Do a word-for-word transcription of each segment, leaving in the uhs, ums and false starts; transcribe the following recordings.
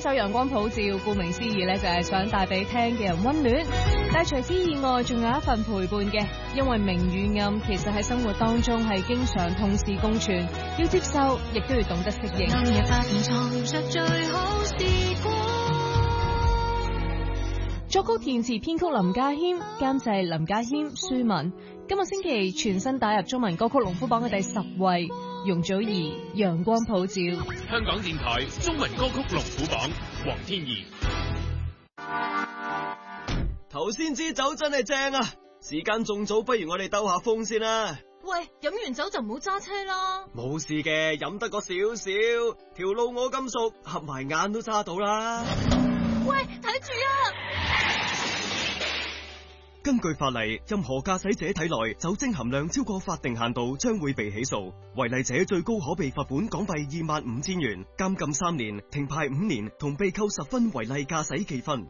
首陽光普照，顧名思義咧就係想帶俾聽嘅人溫暖，但係除此以外仲有一份陪伴嘅，因為明與暗其實喺生活當中係經常同時共存，要接受亦都要懂得適應。 今日發現藏着最好時光。 作曲填詞編曲林家謙，監製林家謙、舒文。今個星期全新打入中文歌曲龍虎榜嘅第十位，容祖兒《陽光普照》。 香港電台中文歌曲龍虎榜，黃天怡。 頭先支酒真係正啊！時間仲早，不如我哋兜下風先啦。 喂，飲完酒就唔好揸車啦。 冇事嘅，飲得個少少，條路我咁熟，合埋眼都揸到啦。 喂，睇住啊！ 根據法例，任何駕駛者體內酒精含量超過法定限度，將會被起訴。違例者最高可被罰款港幣二萬五千元、監禁三年、停牌五年，同被扣十分違例駕駛記分。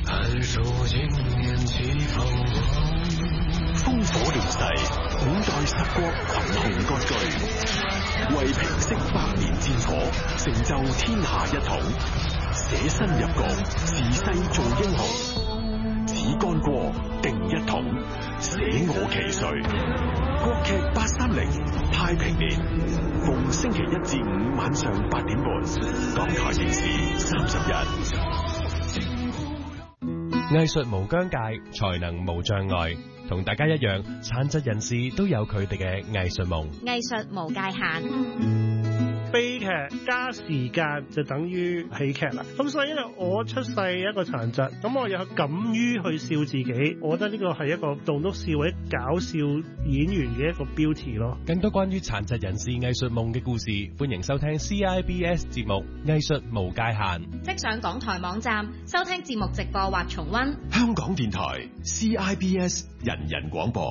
烽火亂世，五代十國群雄割據，為平息百年戰火，成就天下一統，捨身入局，時勢做英雄。只干過定一統，捨我其誰。國劇八三零太平年，逢星期一至五晚上八點半，港台電視三十一。 藝術無疆界，才能無障礙。同大家一樣，殘疾人士都有佢哋嘅藝術夢。 藝術無界限。 悲劇加時間就等於喜劇啦。咁所以因為我出世一個殘疾，咁我又敢於去笑自己，我覺得呢個係一個棟篤笑或者搞笑演員嘅一個標誌咯。 更多關於殘疾人士藝術夢嘅故事，歡迎收聽 C I B S 節目《藝術無界限》。 即上港台網站收聽節目直播或重溫。 香港電台 C I B S 人人廣播。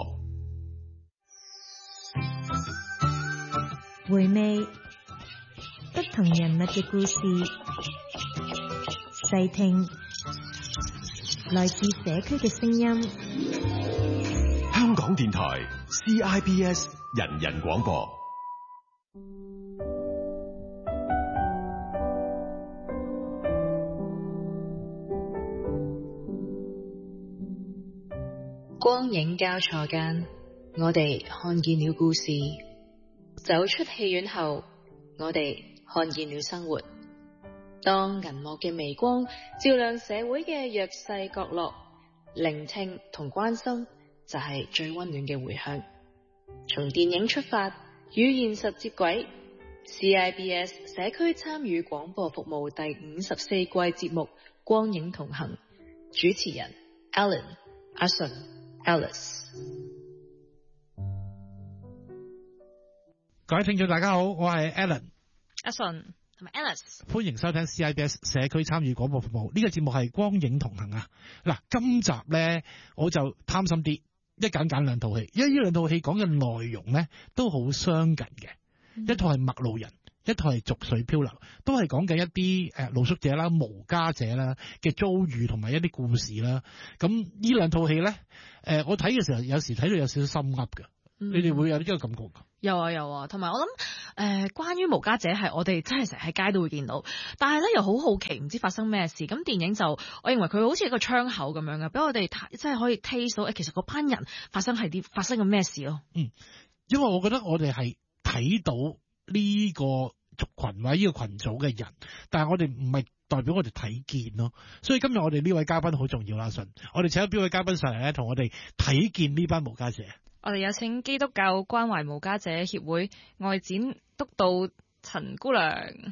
回味不同人物嘅故事，細聽來自社區嘅聲音。 香港電台 C I B S 人人廣播。 光影交錯間，我哋看見了故事。走出戲院後，我哋看見了生活。當銀幕嘅微光照亮社會嘅弱勢角落，聆聽同關心就係最溫暖嘅回響。從電影出發，與現實接軌。C I B S 社區參與廣播服務第五十四季節目《光影同行》，主持人 Alan、阿信、Alice。 各位聽眾大家好，我係 Alan、 阿信同埋 Alice， 歡迎收聽 C I B S 社區參與廣播服務。呢、這個節目係光影同行啊！嗱，今集咧我就貪心啲，一揀揀兩套戲，因為呢兩套戲講嘅內容咧都好相近嘅、嗯。一套係麥路人，一套係濁水漂流，都係講緊一啲誒露宿者啦、無家者啦嘅遭遇同埋一啲故事啦。咁呢兩套戲咧，誒、呃、我睇嘅時候有時睇到有少少心噏嘅、嗯，你哋會有呢個感覺㗎？ 有啊有啊，同埋我諗誒、呃，關於無家者係我哋真係成日喺街都會見到，但係咧又好好奇，唔知發生咩事。咁電影就我認為佢好似一個窗口咁樣嘅，俾我哋睇，即係可以 taste 到誒，其實嗰班人發生係啲發生緊咩事咯。 嗯，因為我覺得我哋係睇到呢個族群或者呢個群組嘅人，但係我哋唔係代表我哋睇見咯。所以今日我哋呢位嘉賓好重要啦，信我哋請咗邊位嘉賓上嚟咧，同我哋睇見呢班無家者。 我哋有請基督教關懷無家者協會外展督導陳姑娘。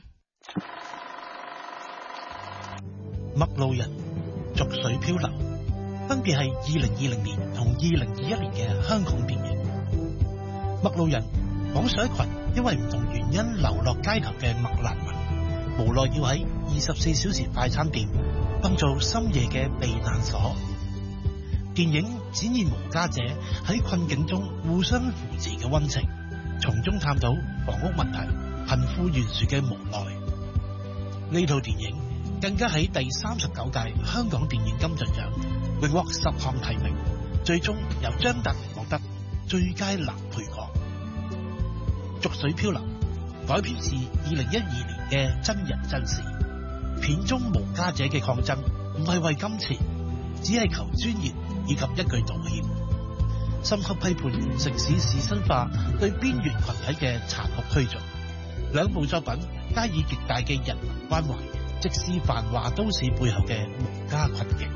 麥路人、濁水漂流，分別係二零二零年同二零二一年嘅香港電影。麥路人講述一群因為唔同原因流落街頭嘅麥難民，無奈要喺二十四小時快餐店當做深夜嘅避難所。電影展現無家者喺困境中互相扶持嘅溫情，從中探討房屋問題、貧富懸殊嘅無奈。呢套電影更加喺第三十九屆香港電影金像獎榮獲十項提名，最終由張達明獲得最佳男配角。濁水漂流改編自二零一二年嘅真人真事， 片中無家者嘅抗爭唔係為金錢，只係求尊嚴以及一句道歉，深刻批判城市仕紳化對邊緣群體嘅殘酷推進。兩部作品皆以極大嘅人文關懷，直視繁華都市背後嘅無家困境。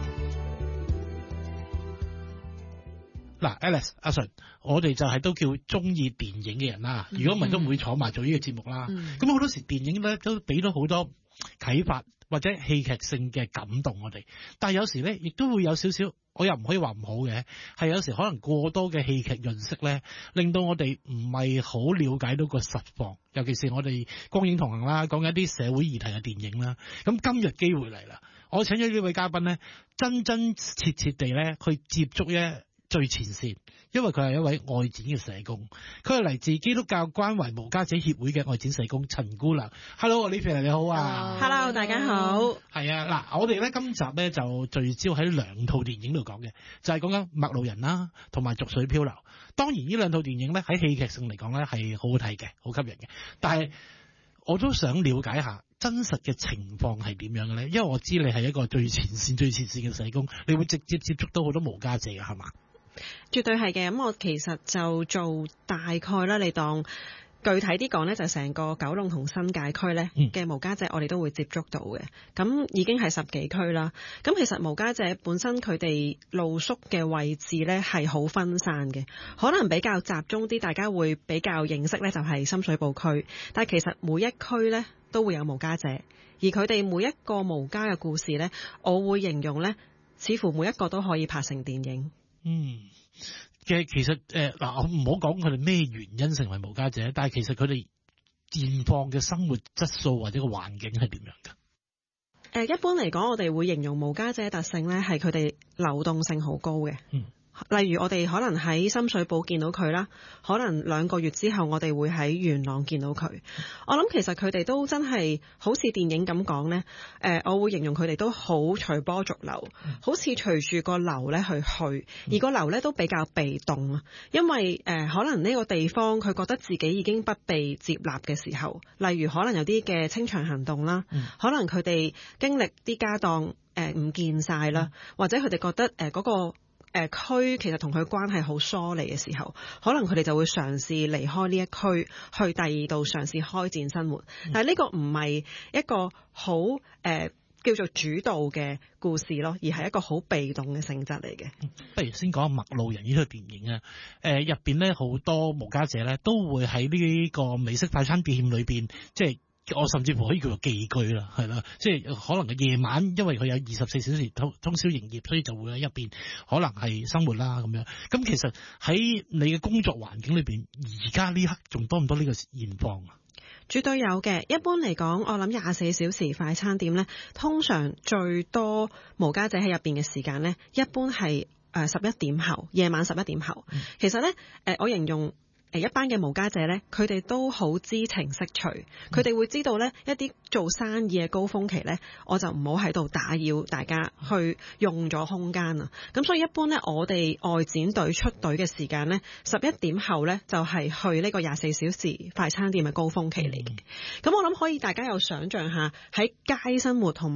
嗱 ，Alice 阿 Sir，我哋就係都叫中意電影嘅人啦。如果唔係都唔會坐埋做呢個節目啦。咁好、嗯、多時電影咧都俾到好多啟發或者戲劇性嘅感動我哋，但係有時咧亦都會有少少，我又唔可以話唔好嘅，係有時可能過多嘅戲劇潤色咧，令到我哋唔係好了解到個實況。尤其是我哋光影同行啦，講緊一啲社會議題嘅電影啦。咁今日機會嚟啦，我請咗呢位嘉賓咧，真真切切地咧去接觸咧最前線，因為佢係一位外展嘅社工，佢係嚟自基督教關懷無家者協會嘅外展社工陳姑娘。Hello，Olivia 你好啊。 Hello， 大家好。 係啊，嗱，我哋咧今集咧就聚焦喺兩套電影度講嘅，就係講緊《麥路人》啦，同埋《濁水漂流》。當然呢兩套電影咧喺戲劇性嚟講咧係好好睇嘅，好吸引嘅。但係我都想了解下真實嘅情況係點樣嘅咧，因為我知你係一個最前線、最前線嘅社工，你會直接接觸到好多無家者嘅，係嘛？ 絕對係嘅，咁我其實就做大概啦，你當具體啲講呢，就成個九龍同新界區呢嘅無家者，我哋都會接觸到嘅。咁已經係十幾區啦。咁其實無家者本身佢哋露宿嘅位置呢係好分散嘅，可能比較集中啲，大家會比較認識呢就係深水埗區。但係其實每一區呢都會有無家者，而佢哋每一個無家嘅故事呢，我會形容呢，似乎每一個都可以拍成電影。 嗯，嘅其實誒嗱、呃，我唔好講佢哋咩原因成為無家者，但係其實佢哋現況嘅生活質素或者個環境係點樣㗎？誒、 呃，一般嚟講，我哋會形容無家者嘅特性咧，係佢哋流動性好高嘅。嗯。例如我哋可能喺深水埗見到佢啦，可能兩個月之後我哋會喺元朗見到佢。我諗其實佢哋都真係好似電影咁講呢，誒，我會形容佢哋都好隨波逐流，好似隨住個流咧去去，而個流咧都比較被動啊。因為誒、呃、可能呢個地方佢覺得自己已經不被接納嘅時候，例如可能有啲嘅清場行動啦，嗯、可能佢哋經歷啲家當誒唔見晒啦，或者佢哋覺得誒嗰、呃嗰個。誒、呃、區其實同佢關係好疏離嘅時候，可能佢哋就會嘗試離開呢一區，去第二度嘗試開展生活。嗯、但係呢個唔係一個好誒、呃、叫做主導嘅故事咯，而係一個好被動嘅性質嚟嘅。 不如先講《麥路人》呢套電影啊，誒入邊咧好多無家者咧都會喺呢個美式快餐店裏邊，即係。我甚至乎可以叫做寄居啦，係啦，即係可能夜晚，因為佢有二十四小時通通宵營業，所以就會喺入邊可能係生活啦咁樣。咁其實喺你嘅工作環境裏邊，而家呢刻仲多唔多呢個現況啊？ 絕對有嘅。一般嚟講，我諗廿四小時快餐店咧，通常最多無家者喺入邊嘅時間咧，一般係誒十一點後，夜晚十一點後。嗯、其實咧，誒、呃、我形容。誒一班嘅無家者咧，佢哋都好知情識趣，佢哋會知道咧一啲做生意嘅高峰期咧，我就唔好喺度打擾大家去用咗空間啊。咁所以一般咧，我哋外展隊出隊嘅時間咧，十一點後咧就係去呢個廿四小時快餐店嘅高峰期嚟嘅。咁我諗可以大家有想像下喺街生活同